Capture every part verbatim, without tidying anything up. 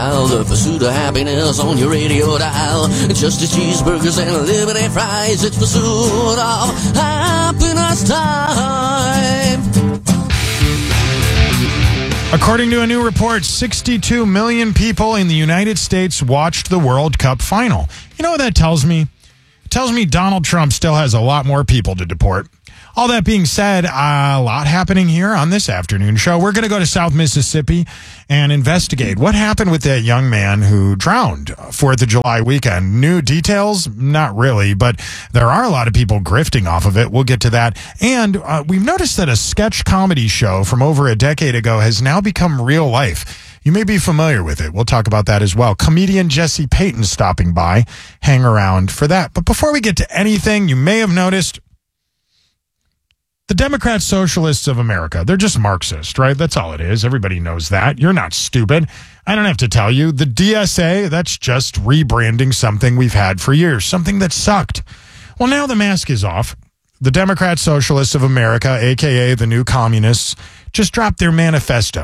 The pursuit of happiness on your radio dial. Just as cheeseburgers and liberty fries, it's pursuit of happiness time. According to a new report, sixty-two million people in the United States watched the World Cup final. You know what that tells me? It tells me Donald Trump still has a lot more people to deport. All that being said, a lot happening here on this afternoon show. We're going to go to South Mississippi and investigate what happened with that young man who drowned fourth of July weekend. New details? Not really, but there are a lot of people grifting off of it. We'll get to that. And uh, we've noticed that a sketch comedy show from over a decade ago has now become real life. You may be familiar with it. We'll talk about that as well. Comedian Jesse Payton stopping by. Hang around for that. But before we get to anything, you may have noticed the Democrat Socialists of America, they're just Marxist, right? That's all it is. Everybody knows that. You're not stupid. I don't have to tell you. The D S A, that's just rebranding something we've had for years, something that sucked. Well, now the mask is off. The Democrat Socialists of America, a k a the new communists, just dropped their manifesto.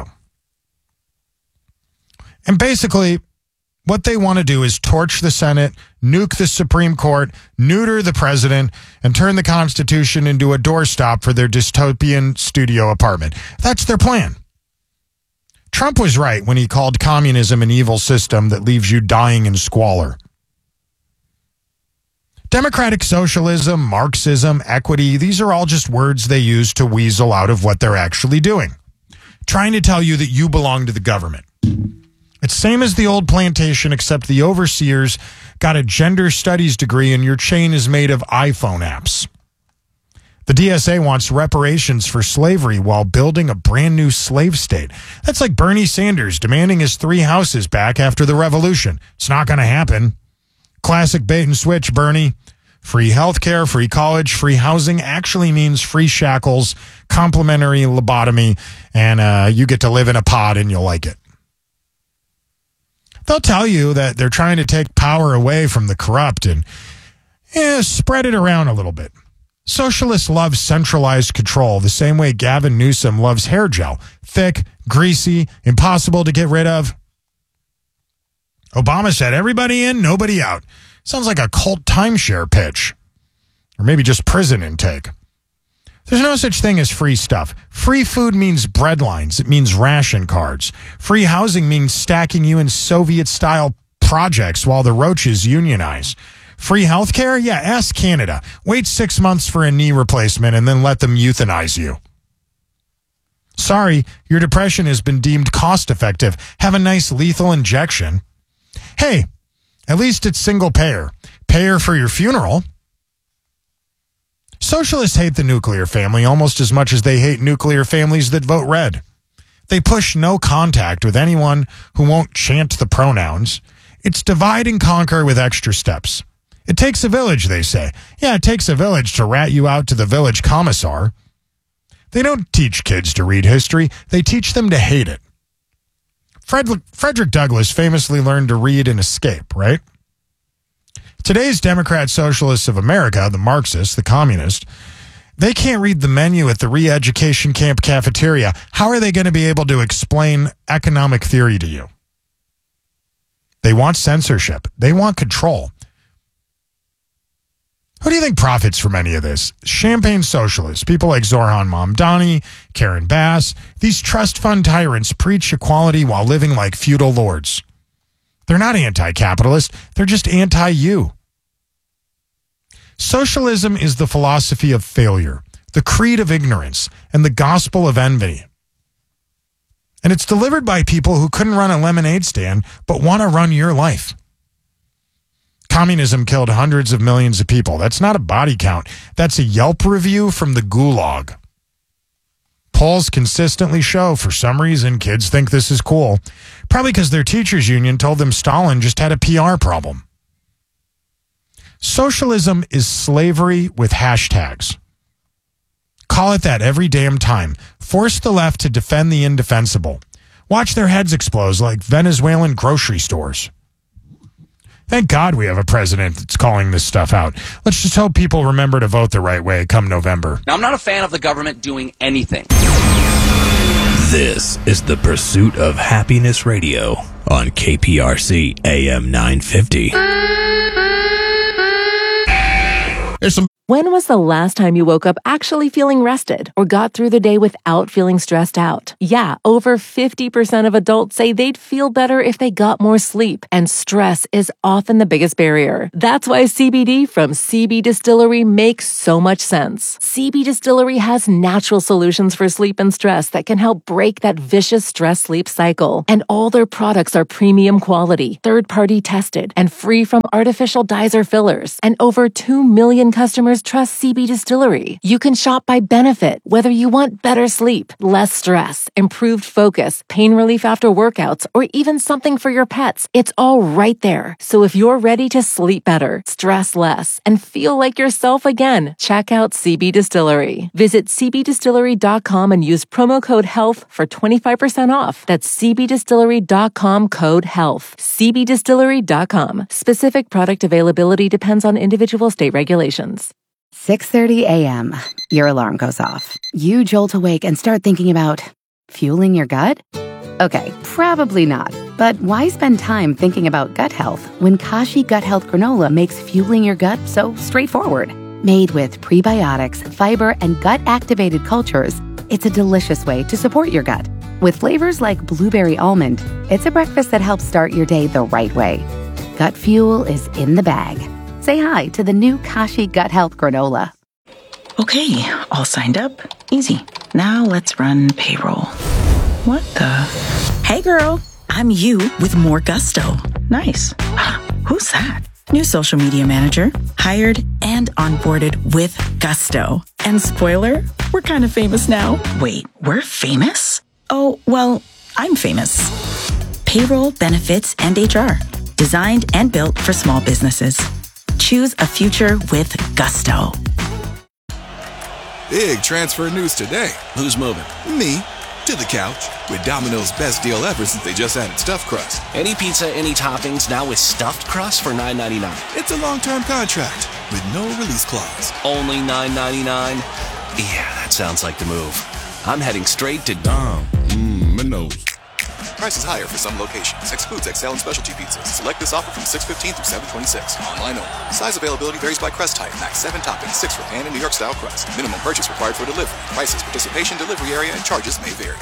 And basically, what they want to do is torch the Senate, nuke the Supreme Court, neuter the president, and turn the Constitution into a doorstop for their dystopian studio apartment. That's their plan. Trump was right when he called communism an evil system that leaves you dying in squalor. Democratic socialism, Marxism, equity, these are all just words they use to weasel out of what they're actually doing. Trying to tell you that you belong to the government. It's same as the old plantation, except the overseers got a gender studies degree and your chain is made of iPhone apps. The D S A wants reparations for slavery while building a brand new slave state. That's like Bernie Sanders demanding his three houses back after the revolution. It's not going to happen. Classic bait and switch, Bernie. Free healthcare, free college, free housing actually means free shackles, complimentary lobotomy, and uh, you get to live in a pod and you'll like it. They'll tell you that they're trying to take power away from the corrupt and eh, spread it around a little bit. Socialists love centralized control the same way Gavin Newsom loves hair gel. Thick, greasy, impossible to get rid of. Obama said everybody in, nobody out. Sounds like a cult timeshare pitch. Or maybe just prison intake. There's no such thing as free stuff. Free food means bread lines. It means ration cards. Free housing means stacking you in Soviet-style projects while the roaches unionize. Free healthcare? Yeah, ask Canada. Wait six months for a knee replacement and then let them euthanize you. Sorry, your depression has been deemed cost-effective. Have a nice lethal injection. Hey, at least it's single payer. Payer for your funeral. Socialists hate the nuclear family almost as much as they hate nuclear families that vote red. They push no contact with anyone who won't chant the pronouns. It's divide and conquer with extra steps. It takes a village, they say. Yeah, it takes a village to rat you out to the village commissar. They don't teach kids to read history. They teach them to hate it. Fred- Frederick Douglass famously learned to read and escape, right? Today's Democrat Socialists of America, the Marxists, the communists, they can't read the menu at the re-education camp cafeteria. How are they going to be able to explain economic theory to you? They want censorship. They want control. Who do you think profits from any of this? Champagne socialists, people like Zoran Mamdani, Karen Bass. These trust fund tyrants preach equality while living like feudal lords. They're not anti-capitalist. They're just anti-you. Socialism is the philosophy of failure, the creed of ignorance, and the gospel of envy. And it's delivered by people who couldn't run a lemonade stand but want to run your life. Communism killed hundreds of millions of people. That's not a body count. That's a Yelp review from the Gulag. Polls consistently show, for some reason, kids think this is cool. Probably because their teachers' union told them Stalin just had a P R problem. Socialism is slavery with hashtags. Call it that every damn time. Force the left to defend the indefensible. Watch their heads explode like Venezuelan grocery stores. Thank God we have a president that's calling this stuff out. Let's just hope people remember to vote the right way come November. Now, I'm not a fan of the government doing anything. This is the Pursuit of Happiness Radio on K P R C A M nine fifty. There's some. When was the last time you woke up actually feeling rested or got through the day without feeling stressed out? Yeah, over fifty percent of adults say they'd feel better if they got more sleep, and stress is often the biggest barrier. That's why C B D from C B Distillery makes so much sense. C B Distillery has natural solutions for sleep and stress that can help break that vicious stress-sleep cycle. And all their products are premium quality, third-party tested, and free from artificial dyes or fillers. And over two million customers trust C B Distillery. You can shop by benefit, whether you want better sleep, less stress, improved focus, pain relief after workouts, or even something for your pets. It's all right there. So if you're ready to sleep better, stress less, and feel like yourself again, check out C B Distillery. Visit c b distillery dot com and use promo code HEALTH for twenty-five percent off. That's c b distillery dot com code HEALTH. c b distillery dot com. Specific product availability depends on individual state regulations. six thirty a.m. Your alarm goes off. You jolt awake and start thinking about fueling your gut? Okay, probably not. But why spend time thinking about gut health when Kashi Gut Health Granola makes fueling your gut so straightforward? Made with prebiotics, fiber, and gut-activated cultures, it's a delicious way to support your gut. With flavors like blueberry almond, it's a breakfast that helps start your day the right way. Gut fuel is in the bag. Say hi to the new Kashi Gut Health Granola. Okay, all signed up. Easy. Now let's run payroll. What the? Hey girl, I'm you with more gusto. Nice. Who's that? New social media manager. Hired and onboarded with gusto. And spoiler, we're kind of famous now. Wait, we're famous? Oh, well, I'm famous. Payroll, benefits, and H R. Designed and built for small businesses. Choose a future with gusto. Big transfer news today. Who's moving? Me. To the couch. With Domino's best deal ever since they just added stuffed crust. Any pizza, any toppings, now with stuffed crust for nine ninety-nine. It's a long-term contract with no release clause. Only nine ninety-nine? Yeah, that sounds like the move. I'm heading straight to Dom. Mmm, Minos. Prices higher for some locations. Excludes X L and specialty pizzas. Select this offer from six fifteen through seven twenty-six. Online only. Size availability varies by crust type. Max seven toppings, six for pan and New York style crust. Minimum purchase required for delivery. Prices, participation, delivery area, and charges may vary.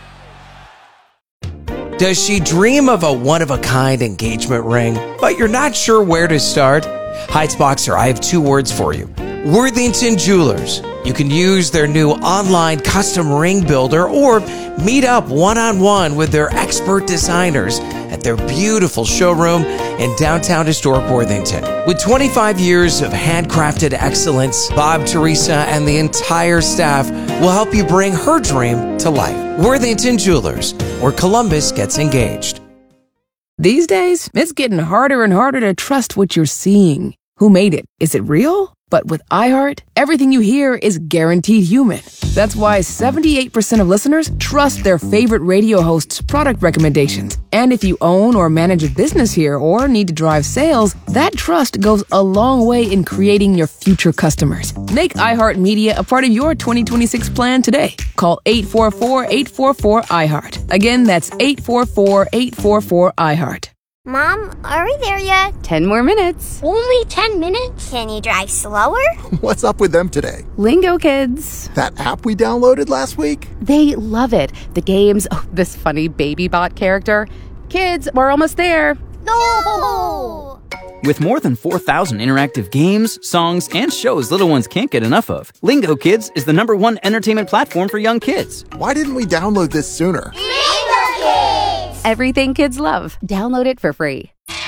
Does she dream of a one-of-a-kind engagement ring, but you're not sure where to start? Heights Boxer, I have two words for you. Worthington Jewelers. You can use their new online custom ring builder or meet up one-on-one with their expert designers at their beautiful showroom in downtown historic Worthington. With twenty-five years of handcrafted excellence, Bob, Teresa, and the entire staff will help you bring her dream to life. Worthington Jewelers, where Columbus gets engaged. These days, it's getting harder and harder to trust what you're seeing. Who made it? Is it real? But with iHeart, everything you hear is guaranteed human. That's why seventy-eight percent of listeners trust their favorite radio host's product recommendations. And if you own or manage a business here or need to drive sales, that trust goes a long way in creating your future customers. Make iHeartMedia a part of your twenty twenty-six plan today. Call eight four four, eight four four, iHeart. Again, that's eight four four, eight four four, iHeart. Mom, are we there yet? Ten more minutes. Only ten minutes? Can you drive slower? What's up with them today? Lingo Kids. That app we downloaded last week? They love it. The games, oh, this funny baby bot character. Kids, we're almost there. No! With more than four thousand interactive games, songs, and shows little ones can't get enough of, Lingo Kids is the number one entertainment platform for young kids. Why didn't we download this sooner? Lingo Kids! Everything kids love. Download it for free.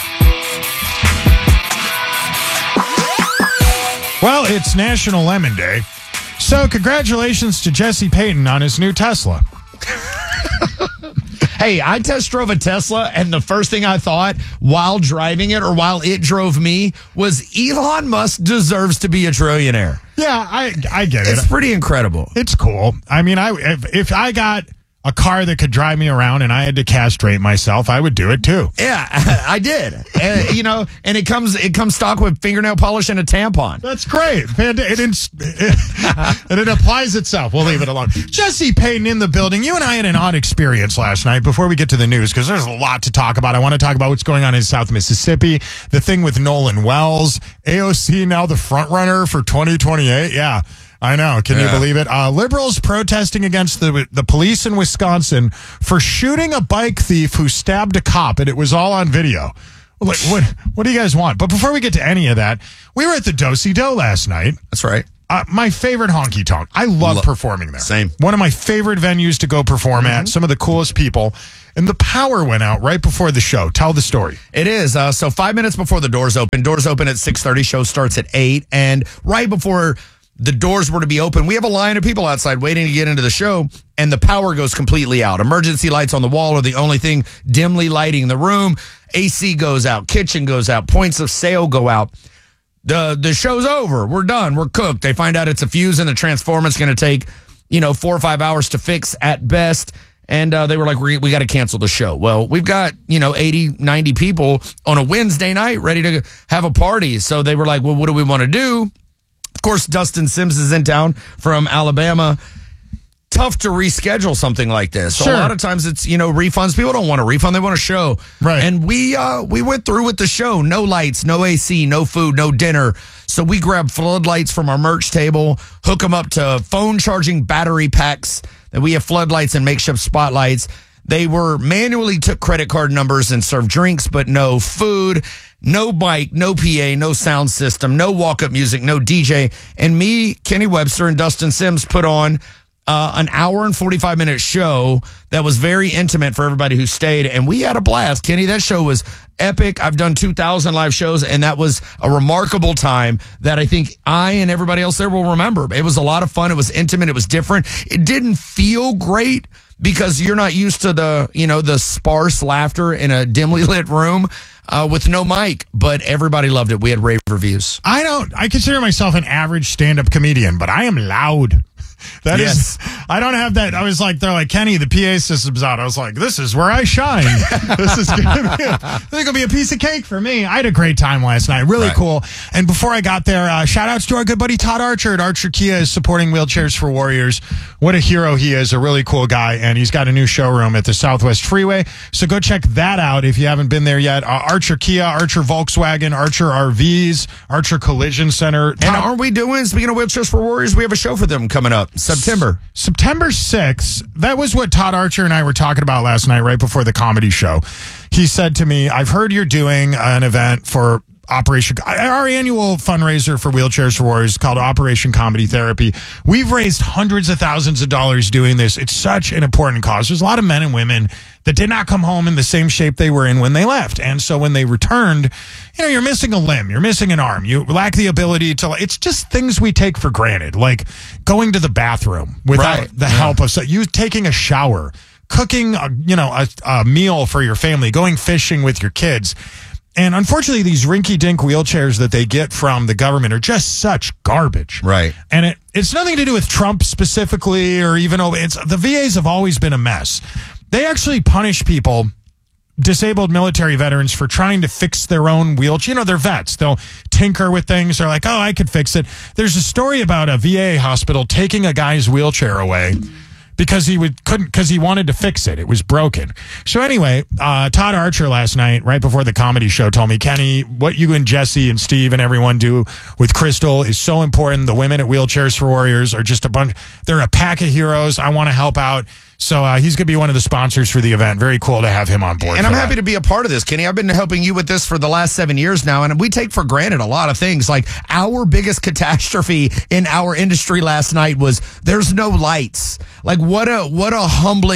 Well, it's National Lemon Day, so congratulations to Jesse Payton on his new Tesla. Hey, I test drove a Tesla, and the first thing I thought while driving it or while it drove me was Elon Musk deserves to be a trillionaire. Yeah, I I get it. It's pretty incredible. It's cool. I mean, I if, if I got a car that could drive me around and I had to castrate myself, I would do it too. Yeah, I did. And, you know, and it comes it comes stock with fingernail polish and a tampon. That's great. And it, it, it, and it applies itself. We'll leave it alone. Jesse Payton in the building. You and I had an odd experience last night before we get to the news because there's a lot to talk about. I want to talk about what's going on in South Mississippi, the thing with Nolan Wells, A O C now the front runner for twenty twenty-eight. Yeah. I know. Can yeah. you believe it? Uh, liberals protesting against the the police in Wisconsin for shooting a bike thief who stabbed a cop, and it was all on video. What, what, what do you guys want? But before we get to any of that, we were at the Do-Si-Do last night. That's right. Uh, my favorite honky tonk. I love Lo- performing there. Same. One of my favorite venues to go perform mm-hmm. at. Some of the coolest people. And the power went out right before the show. Tell the story. It is. Uh, so five minutes before the doors open. Doors open at six thirty. Show starts at eight. And right before the doors were to be open, we have a line of people outside waiting to get into the show, and the power goes completely out. Emergency lights on the wall are the only thing dimly lighting the room. A C goes out. Kitchen goes out. Points of sale go out. The the show's over. We're done. We're cooked. They find out it's a fuse and the transformer's going to take, you know, four or five hours to fix at best. And uh, they were like, we, we got to cancel the show. Well, we've got, you know, eighty, ninety people on a Wednesday night ready to have a party. So they were like, well, what do we want to do? Of course, Dustin Sims is in town from Alabama. Tough to reschedule something like this. So sure. a lot of times it's, you know, refunds. People don't want a refund. They want a show. Right. And we uh, we went through with the show. No lights, no A C, no food, no dinner. So we grabbed floodlights from our merch table, hook them up to phone charging battery packs. Then we have floodlights and makeshift spotlights. They were manually took credit card numbers and served drinks, but no food. No bike, no P A, no sound system, no walk-up music, no D J. And me, Kenny Webster, and Dustin Sims put on uh, an hour and forty-five minute show that was very intimate for everybody who stayed. And we had a blast. Kenny, that show was epic. I've done two thousand live shows, and that was a remarkable time that I think I and everybody else there will remember. It was a lot of fun. It was intimate. It was different. It didn't feel great because you're not used to the, you know, the sparse laughter in a dimly lit room. Uh, with no mic, but everybody loved it. We had rave reviews. I don't, I consider myself an average stand-up comedian, but I am loud. That yes. is, I don't have that. I was like, they're like, Kenny, the P A system's out. I was like, this is where I shine. This is gonna be a, this is gonna be a piece of cake for me. I had a great time last night. Really right. cool. And before I got there, uh, shout outs to our good buddy Todd Archer at Archer Kia is supporting Wheelchairs for Warriors. What a hero he is. A really cool guy. And he's got a new showroom at the Southwest Freeway. So go check that out if you haven't been there yet. Uh, Archer Kia, Archer Volkswagen, Archer R Vs, Archer Collision Center. And Top- aren't we doing, speaking of Wheelchairs for Warriors, we have a show for them coming up. September. September sixth. That was what Todd Archer and I were talking about last night, right before the comedy show. He said to me, I've heard you're doing an event for Operation, our annual fundraiser for Wheelchairs for Warriors called Operation Comedy Therapy. We've raised hundreds of thousands of dollars doing this. It's such an important cause. There's a lot of men and women that did not come home in the same shape they were in when they left. And so when they returned, you know, you're missing a limb, you're missing an arm, you lack the ability to, it's just things we take for granted, like going to the bathroom without right. the yeah. help of, so you taking a shower, cooking, a, you know, a, a meal for your family, going fishing with your kids. And unfortunately, these rinky-dink wheelchairs that they get from the government are just such garbage. Right. And it, it's nothing to do with Trump specifically, or even, it's the V As have always been a mess. They actually punish people, disabled military veterans, for trying to fix their own wheelchair. You know, they're vets. They'll tinker with things. They're like, oh, I could fix it. There's a story about a V A hospital taking a guy's wheelchair away because he would couldn't because he wanted to fix it. It was broken. So anyway, uh, Todd Archer last night, right before the comedy show, told me, Kenny, what you and Jesse and Steve and everyone do with Crystal is so important. The women at Wheelchairs for Warriors are just a bunch. They're a pack of heroes. I want to help out. So uh, he's going to be one of the sponsors for the event. Very cool to have him on board. And I'm that. happy to be a part of this, Kenny. I've been helping you with this for the last seven years now, and we take for granted a lot of things. Like our biggest catastrophe in our industry last night was there's no lights. Like what a what a humbling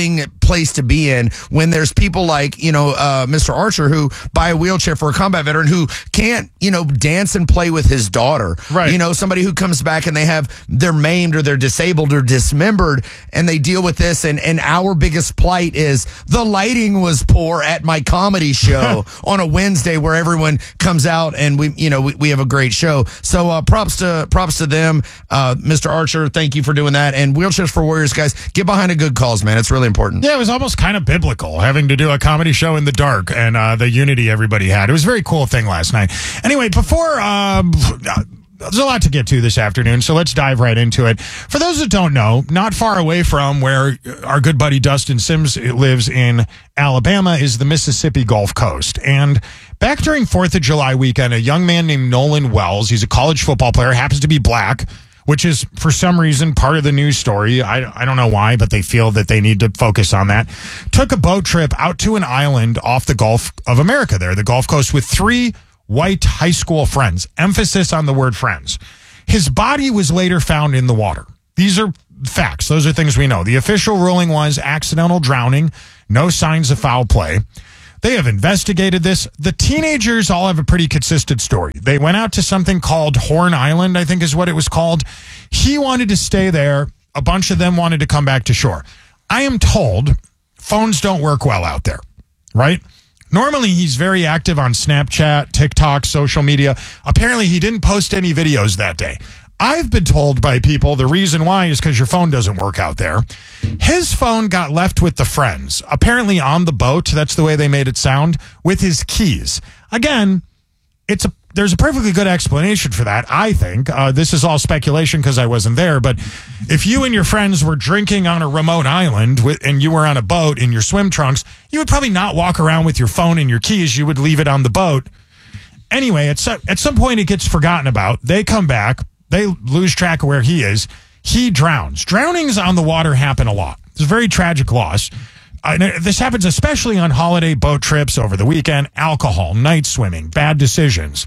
place to be in when there's people like, you know, uh, Mister Archer, who buy a wheelchair for a combat veteran who can't, you know, dance and play with his daughter. Right. You know, somebody who comes back and they have, they're maimed or they're disabled or dismembered, and they deal with this. And, and our biggest plight is the lighting was poor at my comedy show on a Wednesday where everyone comes out and we, you know, we, we have a great show. So uh, props to props to them. Uh, Mister Archer, thank you for doing that. And Wheelchairs for Warriors, guys, get behind a good cause, man. It's really important. Yeah, it was almost kind of biblical having to do a comedy show in the dark and uh, the unity everybody had. It was a very cool thing last night. Anyway, before um, there's a lot to get to this afternoon, so let's dive right into it. For those that don't know, not far away from where our good buddy Dustin Sims lives in Alabama is the Mississippi Gulf Coast. And back during fourth of July weekend, a young man named Nolan Wells, he's a college football player, happens to be black, which is, for some reason, part of the news story. I, I don't know why, but they feel that they need to focus on that. Took a boat trip out to an island off the Gulf of America there, the Gulf Coast, with three white high school friends. Emphasis on the word friends. His body was later found in the water. These are facts. Those are things we know. The official ruling was accidental drowning, no signs of foul play. They have investigated this. The teenagers all have a pretty consistent story. They went out to something called Horn Island, I think is what it was called. He wanted to stay there. A bunch of them wanted to come back to shore. I am told phones don't work well out there, right? Normally, he's very active on Snapchat, TikTok, social media. Apparently, he didn't post any videos that day. I've been told by people the reason why is because your phone doesn't work out there. His phone got left with the friends, apparently on the boat. That's the way they made it sound, with his keys. Again, it's a there's a perfectly good explanation for that, I think. Uh, this is all speculation because I wasn't there. But if you and your friends were drinking on a remote island with, and you were on a boat in your swim trunks, you would probably not walk around with your phone and your keys. You would leave it on the boat. Anyway, at some, at some point it gets forgotten about. They come back. They lose track of where he is. He drowns. Drownings on the water happen a lot. It's a very tragic loss. Uh, this happens especially on holiday boat trips over the weekend, alcohol, night swimming, bad decisions.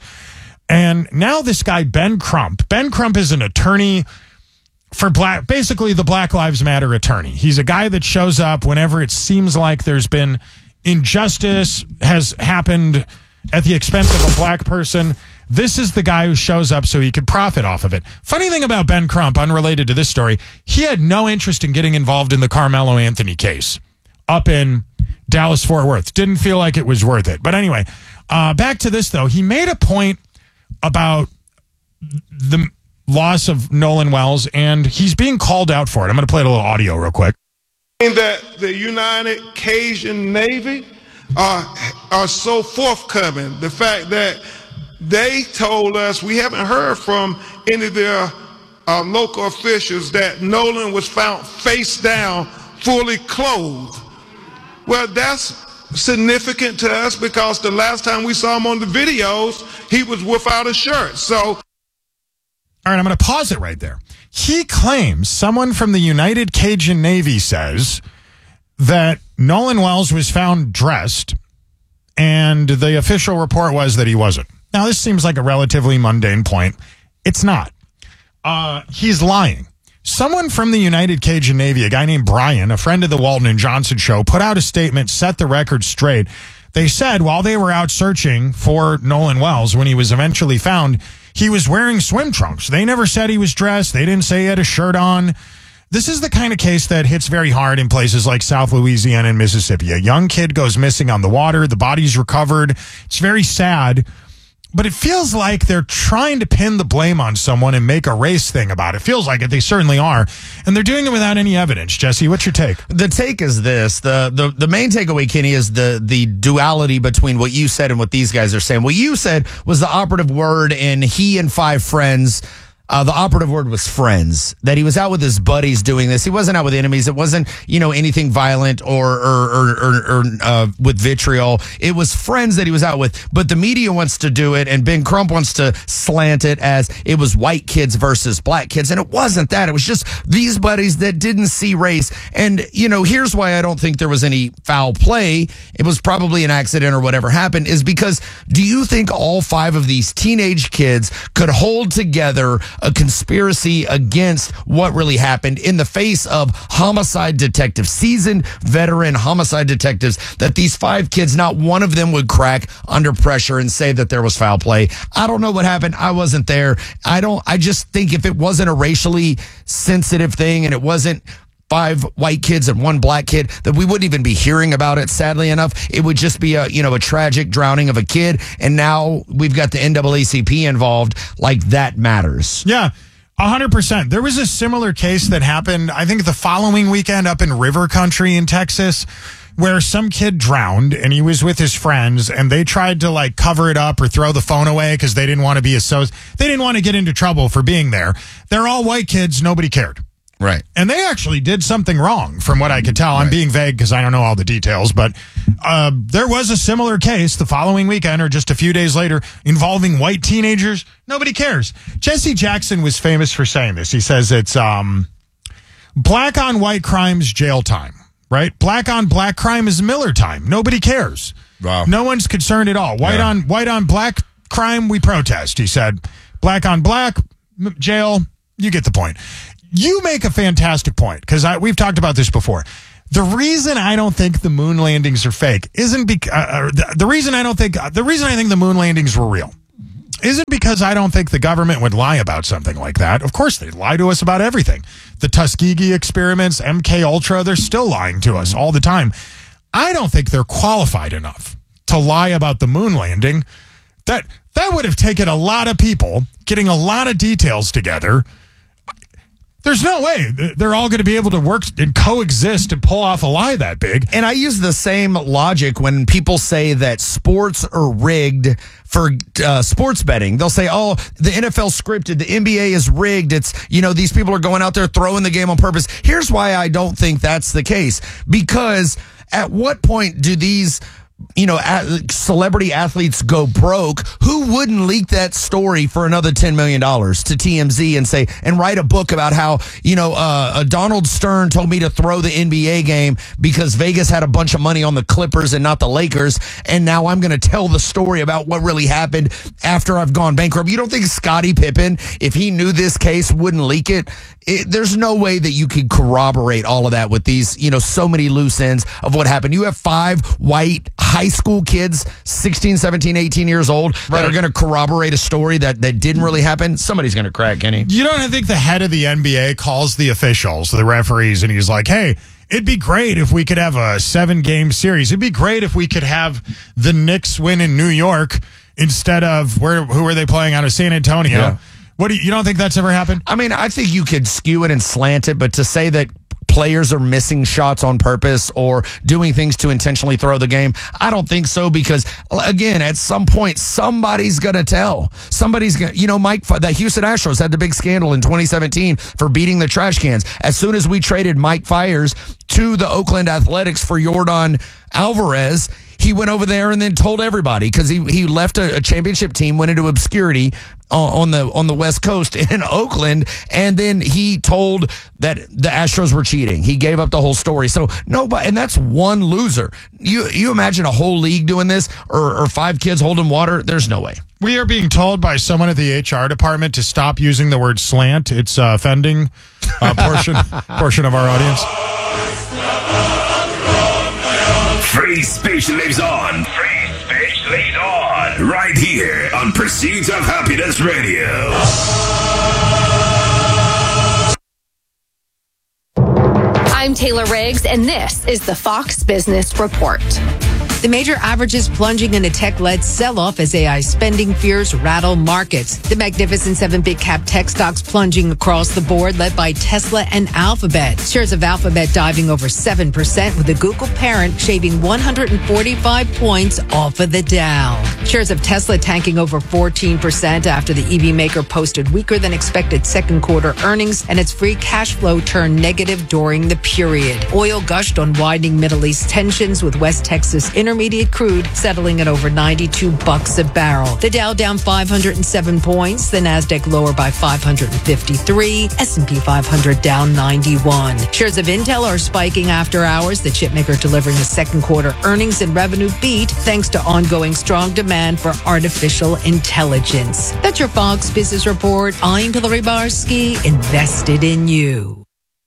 And now this guy, Ben Crump. Ben Crump is an attorney for black, basically the Black Lives Matter attorney. He's a guy that shows up whenever it seems like there's been injustice has happened at the expense of a black person. This is the guy who shows up so he could profit off of it. Funny thing about Ben Crump, unrelated to this story, he had no interest in getting involved in the Carmelo Anthony case up in Dallas-Fort Worth. Didn't feel like it was worth it. But anyway, uh, back to this, though. He made a point about the loss of Nolan Wells, and he's being called out for it. I'm going to play a little audio real quick. That the United Cajun Navy are, are so forthcoming. The fact that they told us, we haven't heard from any of their uh, local officials, that Nolan was found face down, fully clothed. Well, that's significant to us because the last time we saw him on the videos, he was without a shirt. So, all right, I'm going to pause it right there. He claims, someone from the United Cajun Navy says, that Nolan Wells was found dressed, and the official report was that he wasn't. Now, this seems like a relatively mundane point. It's not. Uh, he's lying. Someone from the United Cajun Navy, a guy named Brian, a friend of the Walton and Johnson show, put out a statement, set the record straight. They said while they were out searching for Nolan Wells, when he was eventually found, he was wearing swim trunks. They never said he was dressed. They didn't say he had a shirt on. This is the kind of case that hits very hard in places like South Louisiana and Mississippi. A young kid goes missing on the water. The body's recovered. It's very sad. But it feels like they're trying to pin the blame on someone and make a race thing about it. It feels like it. They certainly are. And they're doing it without any evidence. Jesse, what's your take? The take is this. The the, the main takeaway, Kenny, is the, the duality between what you said and what these guys are saying. What you said was the operative word in he and five friends. Uh, the operative word was friends, that he was out with his buddies doing this. He wasn't out with enemies. It wasn't, you know, anything violent or, or, or, or, or uh, with vitriol. It was friends that he was out with. But the media wants to do it, and Ben Crump wants to slant it as it was white kids versus black kids. And it wasn't that. It was just these buddies that didn't see race. And, you know, here's why I don't think there was any foul play. It was probably an accident or whatever happened, is because do you think all five of these teenage kids could hold together a conspiracy against what really happened in the face of homicide detectives, seasoned veteran homicide detectives, that these five kids, not one of them would crack under pressure and say that there was foul play. I don't know what happened. I wasn't there. I don't, I just think if it wasn't a racially sensitive thing and it wasn't five white kids and one black kid, that we wouldn't even be hearing about it, sadly enough. It would just be a, you know, a tragic drowning of a kid. And now we've got the N double A C P involved. Like, that matters. Yeah. A hundred percent. There was a similar case that happened, I think, the following weekend up in River Country in Texas, where some kid drowned and he was with his friends and they tried to like cover it up or throw the phone away because they didn't want to be associated. They didn't want to get into trouble for being there. They're all white kids. Nobody cared. Right. And they actually did something wrong from what I could tell. I'm Right. being vague because I don't know all the details, but uh, there was a similar case the following weekend or just a few days later involving white teenagers. Nobody cares. Jesse Jackson was famous for saying this. He says it's um, black on white crimes, jail time, right? Black on black crime is Miller time. Nobody cares. Wow. No one's concerned at all. White Yeah. on white on black crime, we protest, he said. Black on black, m- jail, you get the point. You make a fantastic point, because we've talked about this before. The reason I don't think the moon landings are fake isn't because uh, the, the reason I don't think uh, the reason I think the moon landings were real isn't because I don't think the government would lie about something like that. Of course, they lie to us about everything. The Tuskegee experiments, M K Ultra, they're still lying to us all the time. I don't think they're qualified enough to lie about the moon landing. That that would have taken a lot of people getting a lot of details together. There's no way they're all going to be able to work and coexist and pull off a lie that big. And I use the same logic when people say that sports are rigged for uh, sports betting. They'll say, oh, the N F L scripted, the N B A is rigged. It's, you know, these people are going out there throwing the game on purpose. Here's why I don't think that's the case. Because at what point do these, you know, celebrity athletes go broke? Who wouldn't leak that story for another ten million dollars to T M Z and say, and write a book about how, you know, uh, Donald Stern told me to throw the N B A game because Vegas had a bunch of money on the Clippers and not the Lakers. And now I'm going to tell the story about what really happened after I've gone bankrupt. You don't think Scottie Pippen, if he knew this case, wouldn't leak it? It, there's no way that you could corroborate all of that with these, you know, so many loose ends of what happened. You have five white high school kids, sixteen, seventeen, eighteen years old, that Right. are going to corroborate a story that, that didn't really happen. Somebody's going to crack, Kenny. You don't think the head of the N B A calls the officials, the referees, and he's like, hey, it'd be great if we could have a seven-game series. It'd be great if we could have the Knicks win in New York instead of, where? who are they playing out of San Antonio? Yeah. What do you, you don't think that's ever happened? I mean, I think you could skew it and slant it, but to say that players are missing shots on purpose or doing things to intentionally throw the game, I don't think so, because again, at some point, somebody's going to tell. Somebody's going to, you know, Mike, the Houston Astros had the big scandal in twenty seventeen for beating the trash cans. As soon as we traded Mike Fiers to the Oakland Athletics for Yordan Alvarez, he went over there and then told everybody, because he, he left a, a championship team, went into obscurity on, on the on the West Coast in Oakland, and then he told that the Astros were cheating. He gave up the whole story. So nobody, and that's one loser. You you imagine a whole league doing this, or, or five kids holding water? There's no way. We are being told by someone at the H R department to stop using the word slant. It's uh, offending a portion portion of our audience. Free speech lives on. Free speech lives on. Right here on Pursuit of Happiness Radio. I'm Taylor Riggs, and this is the Fox Business Report. The major averages plunging in a tech-led sell-off as A I spending fears rattle markets. The Magnificent Seven big-cap tech stocks plunging across the board, led by Tesla and Alphabet. Shares of Alphabet diving over seven percent, with the Google parent shaving one hundred forty-five points off of the Dow. Shares of Tesla tanking over fourteen percent after the E V maker posted weaker than expected second quarter earnings, and its free cash flow turned negative during the period. Oil gushed on widening Middle East tensions, with West Texas intermediate crude settling at over ninety-two bucks a barrel. The Dow down five hundred seven points, the Nasdaq lower by five hundred fifty-three, S and P five hundred down ninety-one. Shares of Intel are spiking after hours, the chipmaker delivering a second quarter earnings and revenue beat thanks to ongoing strong demand demand for artificial intelligence. That's your Fox Business Report. I'm Hillary Barsky, invested in you.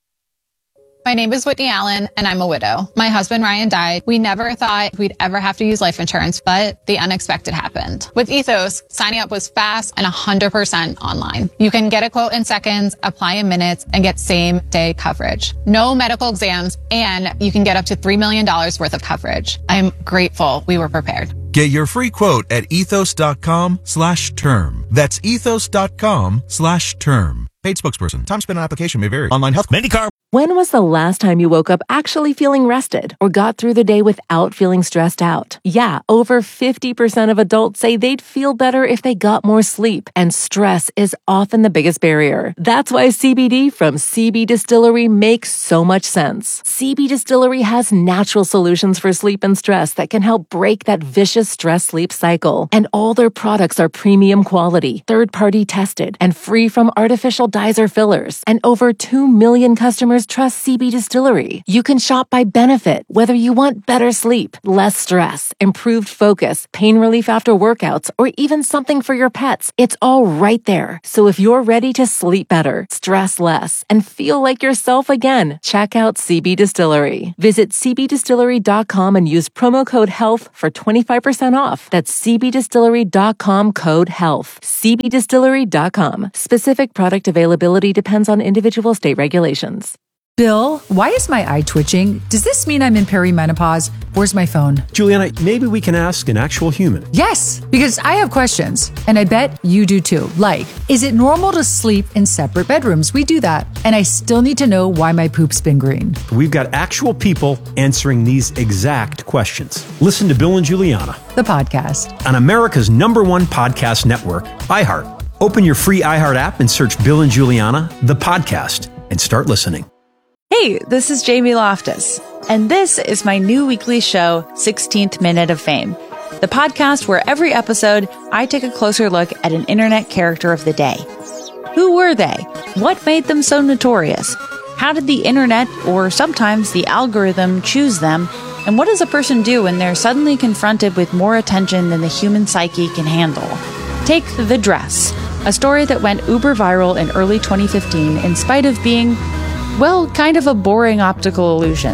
My name is Whitney Allen, and I'm a widow. My husband, Ryan, died. We never thought we'd ever have to use life insurance, but the unexpected happened. With Ethos, signing up was fast and one hundred percent online. You can get a quote in seconds, apply in minutes, and get same-day coverage. No medical exams, and you can get up to three million dollars worth of coverage. I'm grateful we were prepared. Get your free quote at ethos.com slash term. That's ethos.com slash term. Paid spokesperson. Time spent on application may vary. Online health. Medicar. When was the last time you woke up actually feeling rested or got through the day without feeling stressed out? Yeah, over fifty percent of adults say they'd feel better if they got more sleep, and stress is often the biggest barrier. That's why C B D from C B Distillery makes so much sense. C B Distillery has natural solutions for sleep and stress that can help break that vicious stress-sleep cycle. And all their products are premium quality, third-party tested, and free from artificial dyes or fillers. And over two million customers trust C B Distillery. You can shop by benefit, whether you want better sleep, less stress, improved focus, pain relief after workouts, or even something for your pets. It's all right there. So if you're ready to sleep better, stress less, and feel like yourself again, check out C B Distillery. Visit c b distillery dot com and use promo code HEALTH for twenty-five percent off. That's c b distillery dot com code HEALTH. c b distillery dot com. Specific product availability depends on individual state regulations. Bill, why is my eye twitching? Does this mean I'm in perimenopause? Where's my phone? Juliana, maybe we can ask an actual human. Yes, because I have questions, and I bet you do too. Like, is it normal to sleep in separate bedrooms? We do that. And I still need to know why my poop's been green. We've got actual people answering these exact questions. Listen to Bill and Juliana, the podcast, on America's number one podcast network, iHeart. Open your free iHeart app and search Bill and Juliana, the podcast, and start listening. Hey, this is Jamie Loftus, and this is my new weekly show, sixteenth Minute of Fame, the podcast where every episode I take a closer look at an internet character of the day. Who were they? What made them so notorious? How did the internet, or sometimes the algorithm, choose them? And what does a person do when they're suddenly confronted with more attention than the human psyche can handle? Take The Dress, a story that went uber viral in early twenty fifteen in spite of being, well, kind of a boring optical illusion.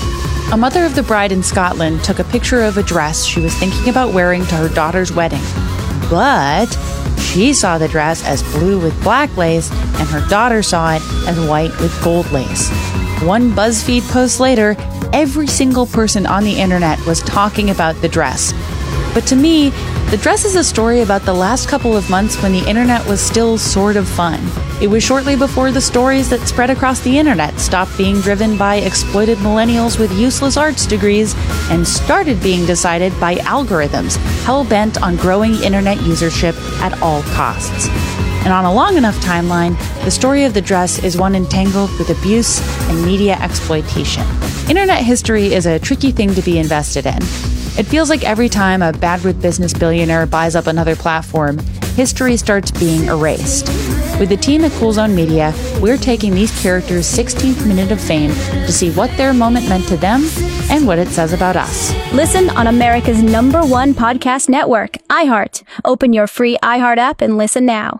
A mother of the bride in Scotland took a picture of a dress she was thinking about wearing to her daughter's wedding. But she saw the dress as blue with black lace, and her daughter saw it as white with gold lace. One BuzzFeed post later, every single person on the internet was talking about the dress. But to me, The Dress is a story about the last couple of months when the internet was still sort of fun. It was shortly before the stories that spread across the internet stopped being driven by exploited millennials with useless arts degrees and started being decided by algorithms hell-bent on growing internet usership at all costs. And on a long enough timeline, the story of The Dress is one entangled with abuse and media exploitation. Internet history is a tricky thing to be invested in. It feels like every time a bad with business billionaire buys up another platform, history starts being erased. With the team at Cool Zone Media, we're taking these characters' sixteenth minute of fame to see what their moment meant to them and what it says about us. Listen on America's number one podcast network, iHeart. Open your free iHeart app and listen now.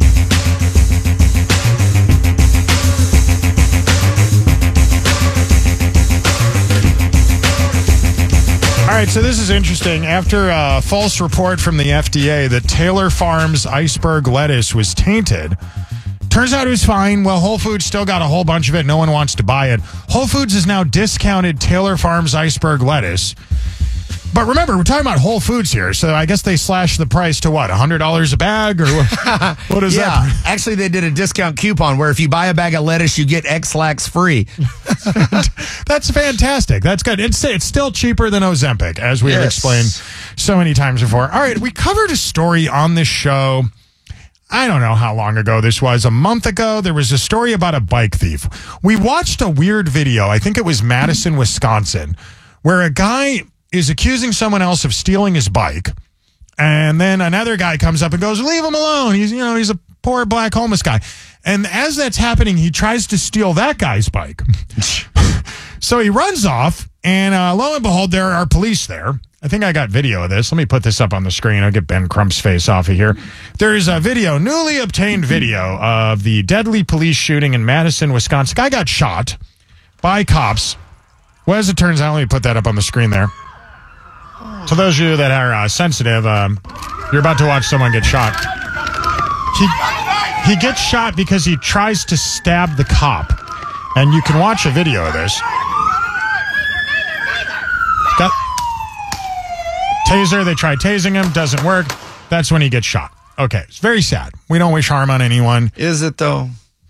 All right, so this is interesting. After a false report from the F D A that Taylor Farms iceberg lettuce was tainted, turns out it was fine. Well, Whole Foods still got a whole bunch of it. No one wants to buy it. Whole Foods has now discounted Taylor Farms iceberg lettuce. But remember, we're talking about Whole Foods here, so I guess they slashed the price to what, one hundred dollars a bag? Or what, what is yeah, that? Actually, they did a discount coupon where if you buy a bag of lettuce, you get X-Lax free. That's fantastic. That's good. It's, it's still cheaper than Ozempic, as we have Yes. explained so many times before. All right, we covered a story on this show. I don't know how long ago this was. A month ago, there was a story about a bike thief. We watched a weird video. I think it was Madison, Wisconsin, where a guy is accusing someone else of stealing his bike. And then another guy comes up and goes, leave him alone. He's, you know, he's a poor black homeless guy. And as that's happening, he tries to steal that guy's bike. So he runs off, and uh, lo and behold, there are police there. I think I got video of this. Let me put this up on the screen. I'll get Ben Crump's face off of here. There's a video, newly obtained video of the deadly police shooting in Madison, Wisconsin. Guy got shot by cops. Well, as it turns out, let me put that up on the screen there. To those of you that are uh, sensitive, um, you're about to watch someone get shot. He, he gets shot because he tries to stab the cop. And you can watch a video of this. Got taser, they try tasing him, doesn't work. That's when he gets shot. Okay, it's very sad. We don't wish harm on anyone. Is it, though?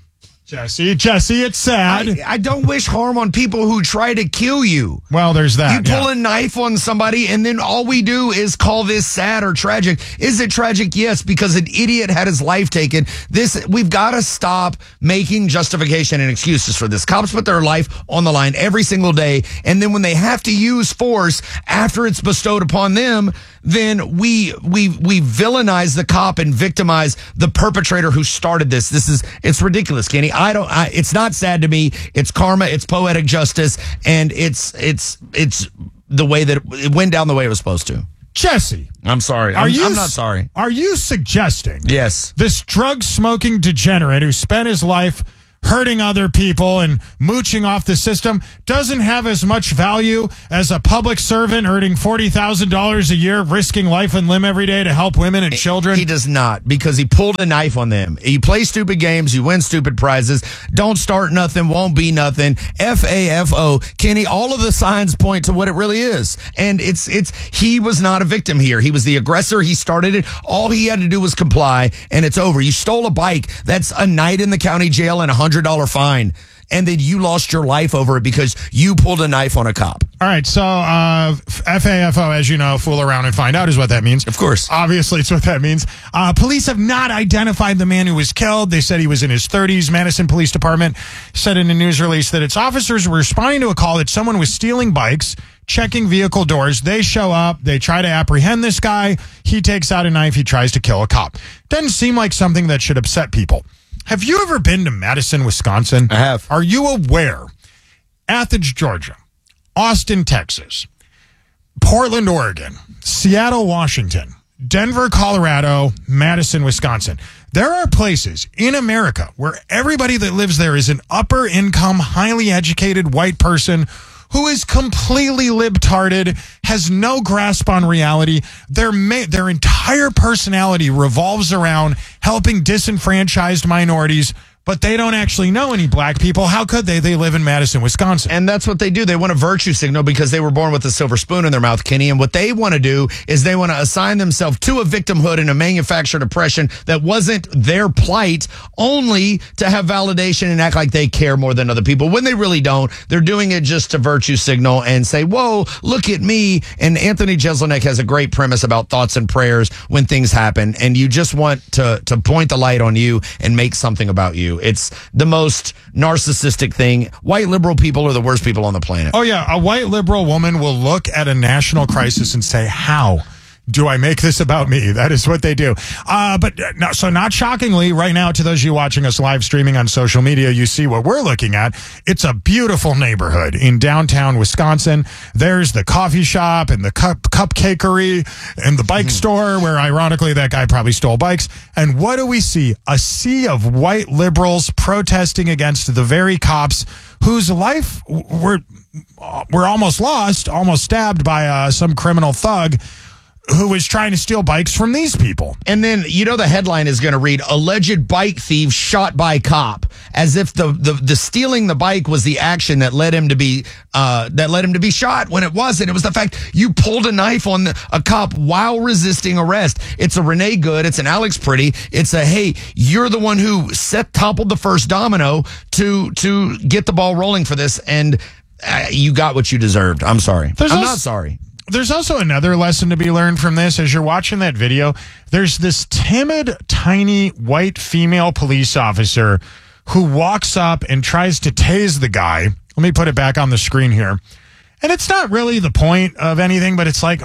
Jesse, Jesse, it's sad. I, I don't wish harm on people who try to kill you. Well, there's that. You pull yeah. a knife on somebody, and then all we do is call this sad or tragic. Is it tragic? Yes, because an idiot had his life taken. This we've got to stop making justification and excuses for this. Cops put their life on the line every single day, and then when they have to use force after it's bestowed upon them, then we we we villainize the cop and victimize the perpetrator who started this. This is it's ridiculous, Kenny. I don't. I, it's not sad to me. It's karma. It's poetic justice, and it's it's it's the way that it, it went down the way it was supposed to. Jesse, I'm sorry. Are I'm, you, I'm not sorry. Are you suggesting? Yes. This drug smoking degenerate who spent his life hurting other people and mooching off the system doesn't have as much value as a public servant earning forty thousand dollars a year, risking life and limb every day to help women and children? He does not, because he pulled a knife on them. You play stupid games, you win stupid prizes. Don't start nothing, won't be nothing. F A F O. Kenny, all of the signs point to what it really is. And it's, it's, he was not a victim here. He was the aggressor. He started it. All he had to do was comply, and it's over. You stole a bike. That's a night in the county jail and a hundred dollar fine, and then you lost your life over it because you pulled a knife on a cop. All right, so uh, F A F O, as you know, fool around and find out is what that means. Of course. Obviously, it's what that means. Uh, police have not identified the man who was killed. They said he was in his thirties. Madison Police Department said in a news release that its officers were responding to a call that someone was stealing bikes, checking vehicle doors. They show up. They try to apprehend this guy. He takes out a knife. He tries to kill a cop. Doesn't seem like something that should upset people. Have you ever been to Madison, Wisconsin? I have. Are you aware? Athens, Georgia, Austin, Texas, Portland, Oregon, Seattle, Washington, Denver, Colorado, Madison, Wisconsin. There are places in America where everybody that lives there is an upper income, highly educated white person who is completely libtarded, has no grasp on reality. Their ma- their entire personality revolves around helping disenfranchised minorities, but they don't actually know any black people. How could they? They live in Madison, Wisconsin. And that's what they do. They want a virtue signal because they were born with a silver spoon in their mouth, Kenny. And what they want to do is they want to assign themselves to a victimhood and a manufactured oppression that wasn't their plight, only to have validation and act like they care more than other people when they really don't. They're doing it just to virtue signal and say, whoa, look at me. And Anthony Jeselnik has a great premise about thoughts and prayers when things happen. And you just want to, to point the light on you and make something about you. It's the most narcissistic thing. White liberal people are the worst people on the planet. Oh, yeah. A white liberal woman will look at a national crisis and say, how do I make this about me? That is what they do. Uh, but uh, no, so not shockingly, right now, to those of you watching us live streaming on social media, you see what we're looking at. It's a beautiful neighborhood in downtown Wisconsin. There's the coffee shop and the cup cupcakery and the bike mm. store where, ironically, that guy probably stole bikes. And what do we see? A sea of white liberals protesting against the very cops whose life were, were almost lost, almost stabbed by uh, some criminal thug who was trying to steal bikes from these people. And then, you know, the headline is going to read, alleged bike thief shot by cop, as if the, the, the stealing the bike was the action that led him to be, uh, that led him to be shot, when it wasn't. It was the fact you pulled a knife on the, a cop while resisting arrest. It's a Renee Good. It's an Alex Pretty. It's a, hey, you're the one who set, toppled the first domino to, to get the ball rolling for this. And uh, you got what you deserved. I'm sorry. There's I'm also- not sorry. There's also another lesson to be learned from this. As you're watching that video, there's this timid, tiny, white female police officer who walks up and tries to tase the guy. Let me put it back on the screen here. And it's not really the point of anything, but it's like,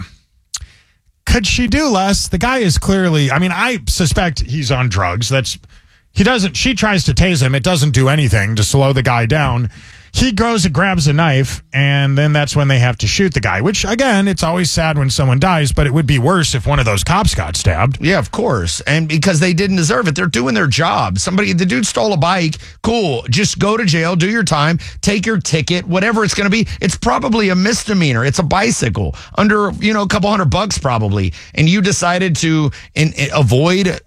could she do less? The guy is clearly, I mean, I suspect he's on drugs. That's, he doesn't, she tries to tase him. It doesn't do anything to slow the guy down. he goes and grabs a knife, and then that's when they have to shoot the guy, which, again, it's always sad when someone dies, but it would be worse if one of those cops got stabbed. Yeah, of course. And because they didn't deserve it. They're doing their job. Somebody, the dude stole a bike. Cool. Just go to jail, do your time, take your ticket, whatever it's going to be. It's probably a misdemeanor. It's a bicycle under, you know, a couple hundred bucks probably. And you decided to in, in, avoid,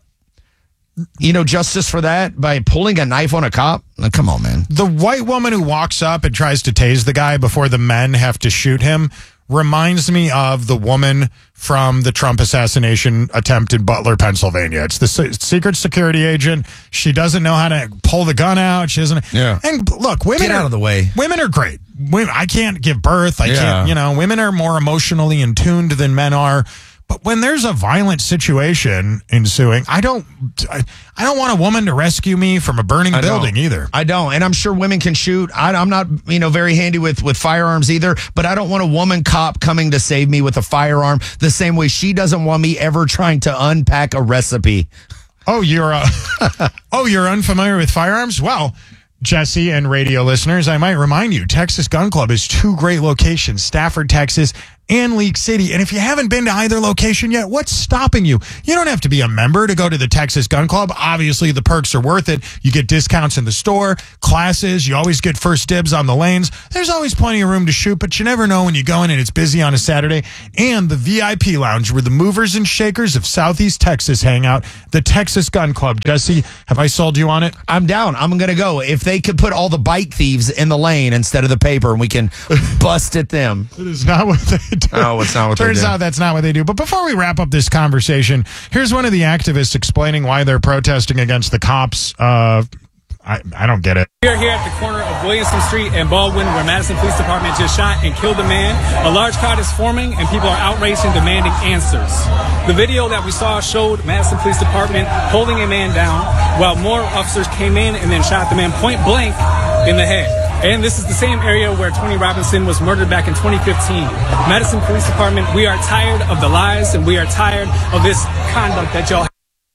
you know, justice for that by pulling a knife on a cop? Like, come on, man. The white woman who walks up and tries to tase the guy before the men have to shoot him reminds me of the woman from the Trump assassination attempt in Butler, Pennsylvania. It's the se- secret security agent. She doesn't know how to pull the gun out. She doesn't. Yeah. And look, women Get out are, of the way. Women are great. Women, I can't give birth. I Yeah. can't, you know, women are more emotionally in tuned than men are. But when there's a violent situation ensuing, I don't, I, I don't want a woman to rescue me from a burning I building don't. either. I don't, and I'm sure women can shoot. I, I'm not, you know, very handy with with firearms either. But I don't want a woman cop coming to save me with a firearm the same way she doesn't want me ever trying to unpack a recipe. Oh, you're, uh, oh, you're unfamiliar with firearms? Well, Jesse and radio listeners, I might remind you, Texas Gun Club is two great locations, Stafford, Texas, and League City. And if you haven't been to either location yet, what's stopping you? You don't have to be a member to go to the Texas Gun Club. Obviously, the perks are worth it. You get discounts in the store, classes. You always get first dibs on the lanes. There's always plenty of room to shoot, but you never know when you go in and it's busy on a Saturday. And the V I P lounge where the movers and shakers of Southeast Texas hang out, the Texas Gun Club. Jesse, have I sold you on it? I'm down. I'm going to go. If they could put all the bike thieves in the lane instead of the paper and we can bust at them. It is not what they do. Oh, it's not what Turns they do. out that's not what they do. But before we wrap up this conversation, here's one of the activists explaining why they're protesting against the cops. Uh, I, I don't get it. We are here at the corner of Williamson Street and Baldwin, where Madison Police Department just shot and killed a man. A large crowd is forming, and people are outraged and demanding answers. The video that we saw showed Madison Police Department holding a man down while more officers came in and then shot the man point blank in the head. And this is the same area where Tony Robinson was murdered back in twenty fifteen. Madison Police Department, we are tired of the lies, and we are tired of this conduct that y'all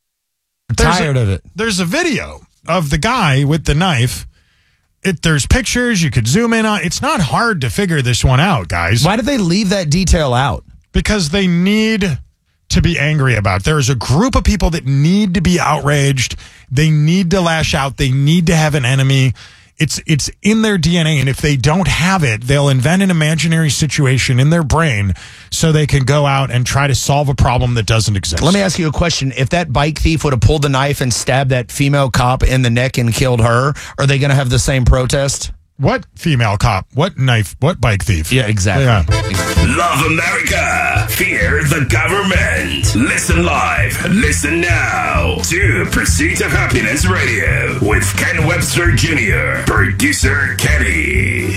have. Tired a, of it. There's a video of the guy with the knife. It, there's pictures you could zoom in on. It's not hard to figure this one out, guys. Why did they leave that detail out? Because they need to be angry about it. There's a group of people that need to be outraged. They need to lash out. They need to have an enemy. It's it's in their D N A, and if they don't have it, they'll invent an imaginary situation in their brain so they can go out and try to solve a problem that doesn't exist. Let me ask you a question. If that bike thief would have pulled the knife and stabbed that female cop in the neck and killed her, are they going to have the same protest? What female cop? What knife? What bike thief? Yeah, exactly. Yeah. Love America. Fear the government. Listen live. Listen now to Pursuit of Happiness Radio with Ken Webster Junior Producer Kenny.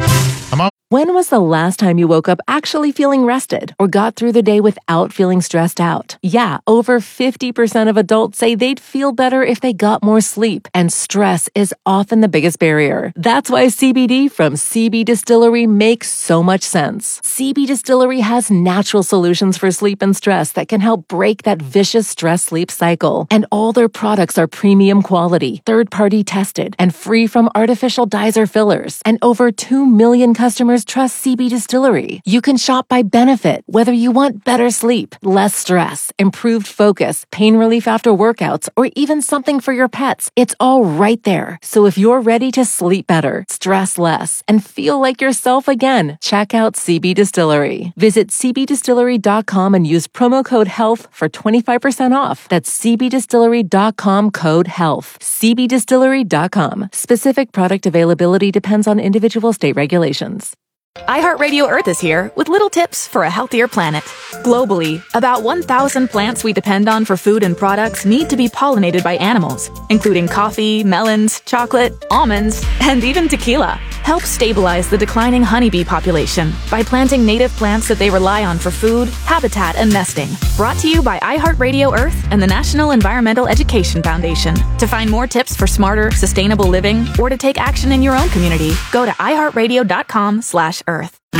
I'm up. When was the last time you woke up actually feeling rested or got through the day without feeling stressed out? Yeah, over fifty percent of adults say they'd feel better if they got more sleep, and stress is often the biggest barrier. That's why C B D from C B Distillery makes so much sense. C B Distillery has natural solutions for sleep and stress that can help break that vicious stress-sleep cycle. And all their products are premium quality, third-party tested, and free from artificial dyes or fillers. And over two million customers trust C B Distillery. You can shop by benefit, whether you want better sleep, less stress, improved focus, pain relief after workouts, or even something for your pets. It's all right there. So if you're ready to sleep better, stress less, and feel like yourself again, check out C B Distillery. Visit c b distillery dot com and use promo code HEALTH for twenty-five percent off. That's c b distillery dot com code HEALTH. c b distillery dot com. Specific product availability depends on individual state regulations. iHeartRadio Earth is here with little tips for a healthier planet. Globally, about one thousand plants we depend on for food and products need to be pollinated by animals, including coffee, melons, chocolate, almonds, and even tequila. Help stabilize the declining honeybee population by planting native plants that they rely on for food, habitat, and nesting. Brought to you by iHeartRadio Earth and the National Environmental Education Foundation. To find more tips for smarter, sustainable living, or to take action in your own community, go to iHeartRadio dot com slash Earth.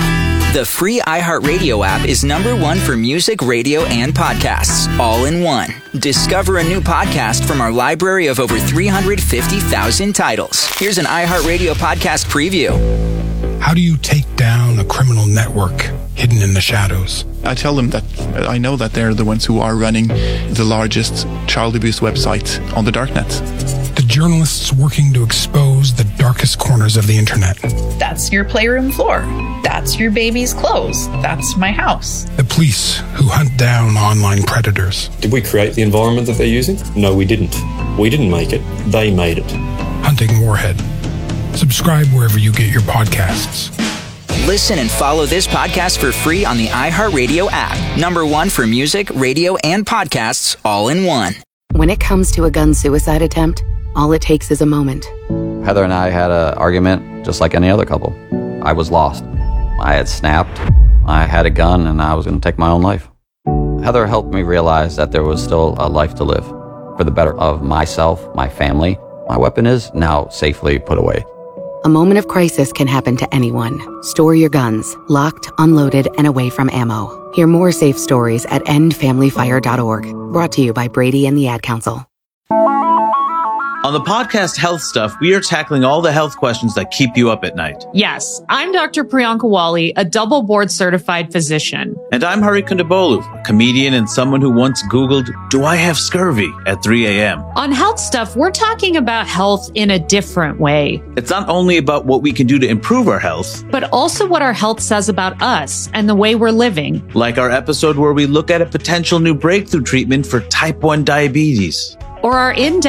The free iHeartRadio app is number one for music, radio, and podcasts, all in one. Discover a new podcast from our library of over three hundred fifty thousand titles. Here's an iHeartRadio podcast preview. How do you take down a criminal network hidden in the shadows? I tell them that I know that they're the ones who are running the largest child abuse website on the darknet. The journalists working to expose the darkest corners of the internet. That's your playroom floor. That's your baby's clothes. That's my house. The police who hunt down online predators. Did we create the environment that they're using? No, we didn't. We didn't make it. They made it. Hunting Warhead. Subscribe wherever you get your podcasts. Listen and follow this podcast for free on the iHeartRadio app. Number one for music, radio, and podcasts, all in one. When it comes to a gun suicide attempt, all it takes is a moment. Heather and I had an argument just like any other couple. I was lost. I had snapped. I had a gun and I was going to take my own life. Heather helped me realize that there was still a life to live for the better of myself, my family. My weapon is now safely put away. A moment of crisis can happen to anyone. Store your guns, locked, unloaded, and away from ammo. Hear more safe stories at end family fire dot org. Brought to you by Brady and the Ad Council. On the podcast Health Stuff, we are tackling all the health questions that keep you up at night. Yes, I'm Doctor Priyanka Wali, a double board certified physician. And I'm Hari Kondabolu, a comedian and someone who once Googled, do I have scurvy at three a.m. On Health Stuff, we're talking about health in a different way. It's not only about what we can do to improve our health, but also what our health says about us and the way we're living. Like our episode where we look at a potential new breakthrough treatment for type one diabetes. Or our in-depth